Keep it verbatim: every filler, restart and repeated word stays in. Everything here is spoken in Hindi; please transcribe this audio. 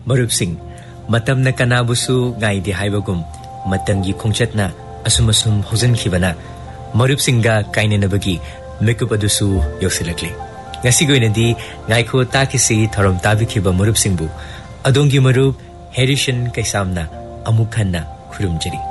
मरुपसिंग मतमना कनाबुसु गाइदे हाइबगुम Matangi खोंचतना assume assume होजनखिबना मरुपसिंगा काइनेनबगी मेकुपदुसु योसिलक्ले ngasigoinadi ngaikho takisi thorom tabikhiba murupsingbu adongi marup Harrison Kaisamna amukhanna khurumjari